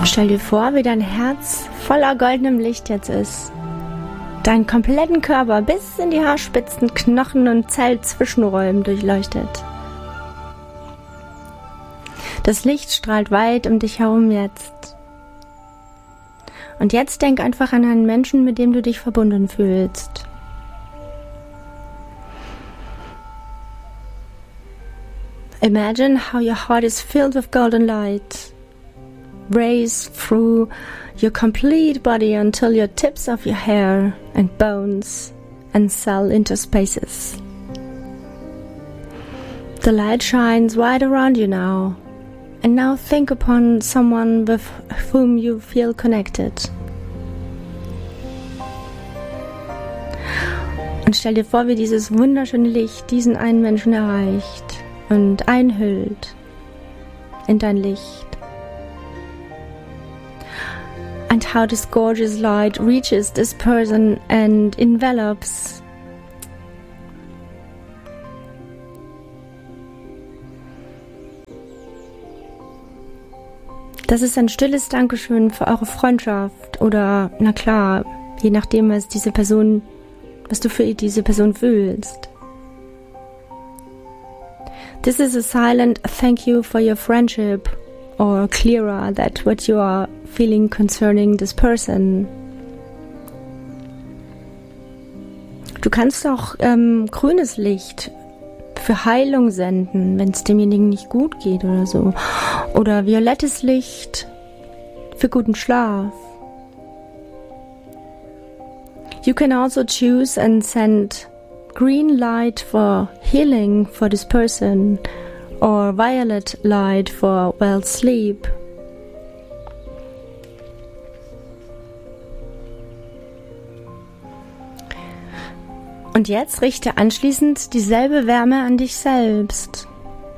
Stell dir vor, wie dein Herz voller goldenem Licht jetzt ist. Deinen kompletten Körper bis in die Haarspitzen, Knochen und Zellzwischenräume durchleuchtet. Das Licht strahlt weit um dich herum jetzt. Und jetzt denk einfach an einen Menschen, mit dem du dich verbunden fühlst. Imagine how your heart is filled with golden light. Race through your complete body until your tips of your hair and bones and cell interspaces. The light shines wide around you now, and now think upon someone with whom you feel connected. Und stell dir vor, wie dieses wunderschöne Licht diesen einen Menschen erreicht und einhüllt in dein Licht. And how this gorgeous light reaches this person and envelops. Das ist ein stilles Dankeschön für eure Freundschaft oder, na klar, je nachdem, was du für diese Person fühlst. This is a silent thank you for your friendship, or clearer that what you are feeling concerning this person. Du kannst auch grünes Licht für Heilung senden, wenn es demjenigen nicht gut geht oder so. Oder violettes Licht für guten Schlaf. You can also choose and send green light for healing for this person, or violet light for well sleep. Und jetzt richte anschließend dieselbe Wärme an dich selbst.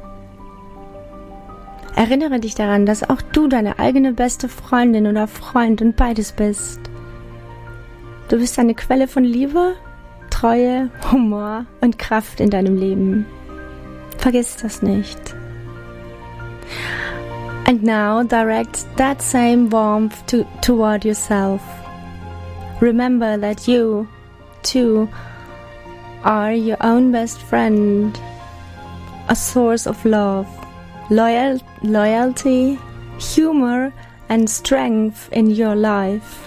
Erinnere dich daran, dass auch du deine eigene beste Freundin oder Freund und beides bist. Du bist eine Quelle von Liebe, Treue, Humor und Kraft in deinem Leben. Vergiss das nicht. And now direct that same warmth toward yourself. Remember that you, too, are your own best friend, a source of love, loyalty, humor and strength in your life.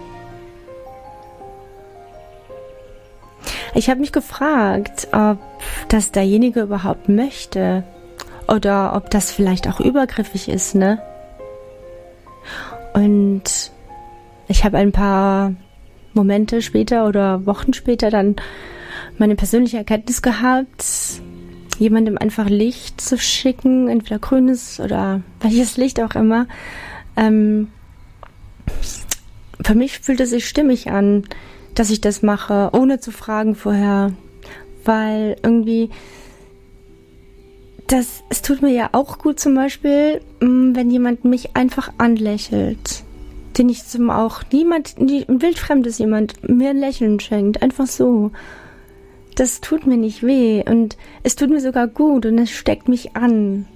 Ich habe mich gefragt, ob das derjenige überhaupt möchte oder ob das vielleicht auch übergriffig ist, ne? Und ich habe ein paar Momente später oder Wochen später dann meine persönliche Erkenntnis gehabt, jemandem einfach Licht zu schicken, entweder grünes oder welches Licht auch immer. Für mich fühlt es sich stimmig an, dass ich das mache, ohne zu fragen vorher, weil irgendwie es tut mir ja auch gut zum Beispiel, wenn jemand mich einfach anlächelt, den ich ein wildfremdes jemand mir ein Lächeln schenkt, einfach so. Das tut mir nicht weh und es tut mir sogar gut und es steckt mich an.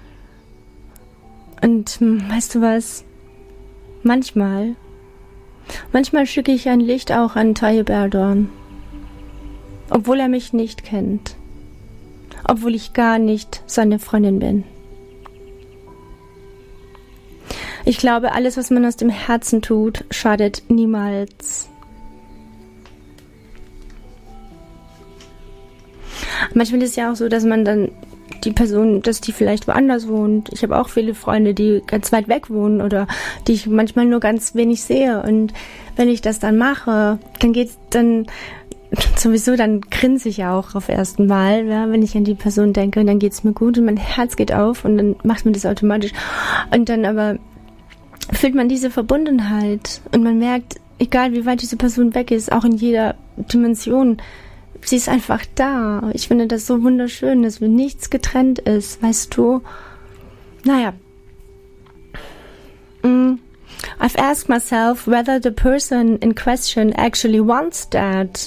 Und weißt du was? Manchmal schicke ich ein Licht auch an Tayyip Erdogan, obwohl er mich nicht kennt, obwohl ich gar nicht seine Freundin bin. Ich glaube, alles, was man aus dem Herzen tut, schadet niemals. Manchmal ist es ja auch so, dass man dann die Person, dass die vielleicht woanders wohnt. Ich habe auch viele Freunde, die ganz weit weg wohnen oder die ich manchmal nur ganz wenig sehe. Und wenn ich das dann mache, dann grinse ich ja auch auf ersten Mal, ja, wenn ich an die Person denke, und dann geht's mir gut und mein Herz geht auf und dann macht man das automatisch. Und dann aber fühlt man diese Verbundenheit und man merkt, egal wie weit diese Person weg ist, auch in jeder Dimension, sie ist einfach da. Ich finde das so wunderschön, dass nichts getrennt ist, weißt du? Naja. I've asked myself whether the person in question actually wants that.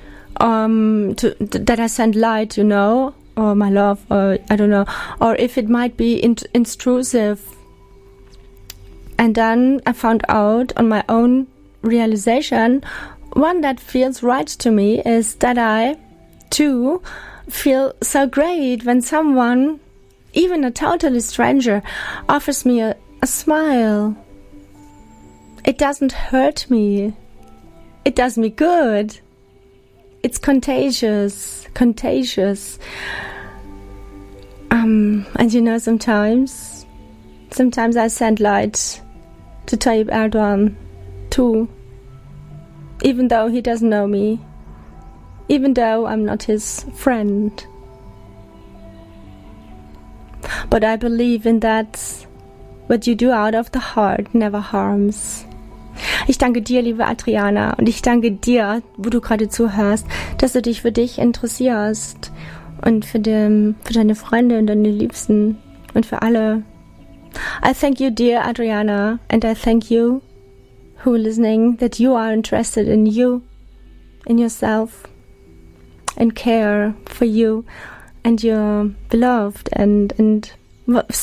That I send light, you know, or my love, or I don't know, or if it might be intrusive. And then I found out on my own realization, one that feels right to me is that I, too, feel so great when someone, even a totally stranger, offers me a smile. It doesn't hurt me. It does me good. It's contagious. And you know, sometimes I send light to Tayyip Erdogan too, even though he doesn't know me, even though I'm not his friend. But I believe in that what you do out of the heart never harms. Ich danke dir, liebe Adriana, und ich danke dir, wo du gerade zuhörst, dass du dich für dich interessierst und für deine Freunde und deine Liebsten und für alle. I thank you, dear Adriana, and I thank you who are listening, that you are interested in you, in yourself, and care for you and your beloved, and